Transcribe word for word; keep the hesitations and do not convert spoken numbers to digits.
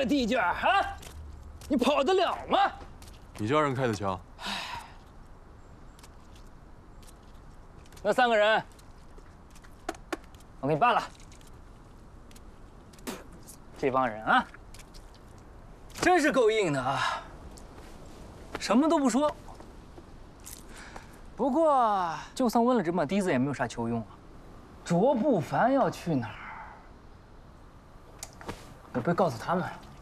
个地界啊，你跑得了吗？ 你叫人开的枪。 那三个人，我给你办了。这帮人啊，真是够硬的啊，什么都不说。不过，就算问了这么低子，也没有啥球用啊。卓不凡要去哪儿？我不会告诉他们。